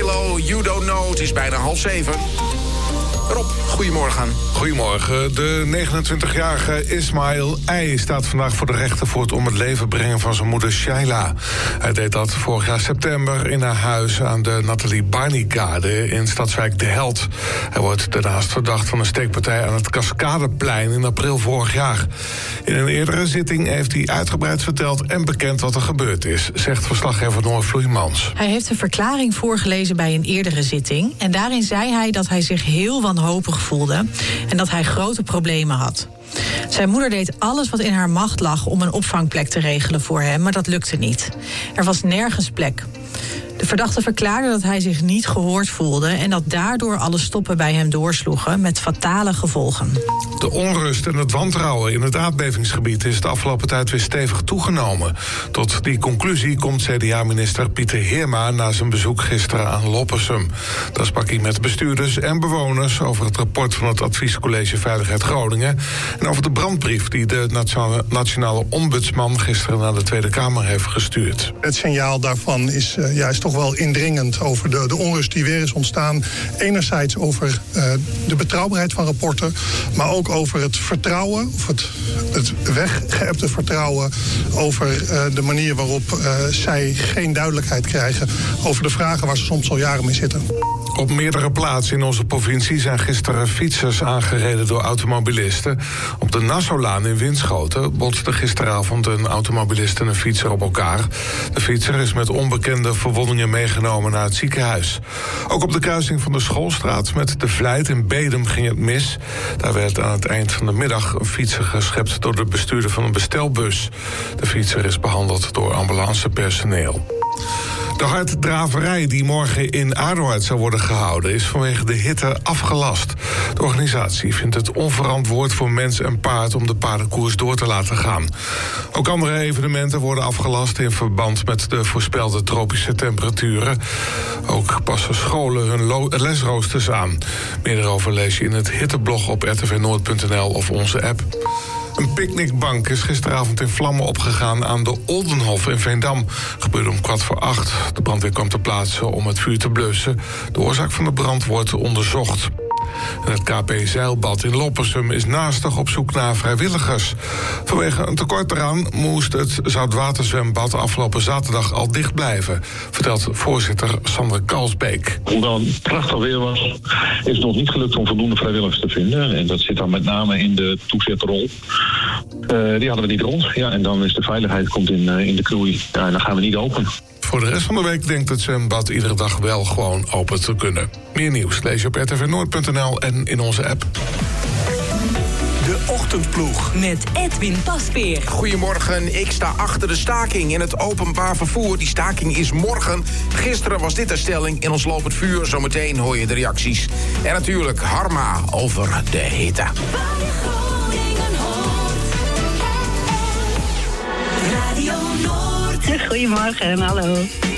J-Lo, You Don't Know. Het is bijna 6:30. Rob, goedemorgen. Goedemorgen. De 29-jarige Ismail I. staat vandaag voor de rechter voor het om het leven brengen van zijn moeder Shaila. Hij deed dat vorig jaar september in haar huis aan de Nathalie Barney-kade in Stadswijk De Held. Hij wordt daarnaast verdacht van een steekpartij aan het Cascadeplein in april vorig jaar. In een eerdere zitting heeft hij uitgebreid verteld en bekend wat er gebeurd is, zegt verslaggever Noor Vloeimans. Hij heeft een verklaring voorgelezen bij een eerdere zitting en daarin zei hij dat hij zich heel wanhopig voelde en dat hij grote problemen had. Zijn moeder deed alles wat in haar macht lag om een opvangplek te regelen voor hem, maar dat lukte niet. Er was nergens plek. De verdachte verklaarde dat hij zich niet gehoord voelde en dat daardoor alle stoppen bij hem doorsloegen met fatale gevolgen. De onrust en het wantrouwen in het aardbevingsgebied is de afgelopen tijd weer stevig toegenomen. Tot die conclusie komt CDA-minister Pieter Heerma na zijn bezoek gisteren aan Loppersum. Daar sprak hij met bestuurders en bewoners over het rapport van het Adviescollege Veiligheid Groningen en over de brandbrief die de nationale ombudsman gisteren naar de Tweede Kamer heeft gestuurd. Het signaal daarvan is juist toch wel indringend over de onrust die weer is ontstaan. Enerzijds over de betrouwbaarheid van rapporten, maar ook over het vertrouwen, of het weggeëpte vertrouwen over de manier waarop zij geen duidelijkheid krijgen over de vragen waar ze soms al jaren mee zitten. Op meerdere plaatsen in onze provincie zijn gisteren fietsers aangereden door automobilisten. Op de Nassaulaan in Winschoten botste gisteravond een automobilist en een fietser op elkaar. De fietser is met onbekende verwondingen meegenomen naar het ziekenhuis. Ook op de kruising van de Schoolstraat met de Vlijt in Bedum ging het mis. Daar werd aan het eind van de middag een fietser geschept door de bestuurder van een bestelbus. De fietser is behandeld door ambulancepersoneel. De harddraverij die morgen in Aardoord zou worden gehouden is vanwege de hitte afgelast. De organisatie vindt het onverantwoord voor mens en paard om de paardenkoers door te laten gaan. Ook andere evenementen worden afgelast in verband met de voorspelde tropische temperaturen. Ook passen scholen hun lesroosters aan. Meer daarover lees je in het hitteblog op rtvnoord.nl of onze app. Een picknickbank is gisteravond in vlammen opgegaan aan de Oldenhof in Veendam. Gebeurde om 7:15. De brandweer kwam ter plaatse om het vuur te blussen. De oorzaak van de brand wordt onderzocht. En het KP Zeilbad in Loppersum is naastig op zoek naar vrijwilligers. Vanwege een tekort eraan moest het zoutwaterzwembad afgelopen zaterdag al dicht blijven, vertelt voorzitter Sander Kalsbeek. Hoewel het prachtig weer was, is het nog niet gelukt om voldoende vrijwilligers te vinden. En dat zit dan met name in de toezetrol. Die hadden we niet rond. Ja, en dan is de veiligheid komt in de knoei. Ja, en dan gaan we niet open. Voor de rest van de week denkt het zwembad iedere dag wel gewoon open te kunnen. Meer nieuws lees je op rtvnoord.nl en in onze app. De Ochtendploeg. Met Edwin Pasveer. Goedemorgen, ik sta achter de staking in het openbaar vervoer. Die staking is morgen. Gisteren was dit de stelling in ons lopend vuur. Zometeen hoor je de reacties. En natuurlijk Harma over de hitte. Goedemorgen, hallo.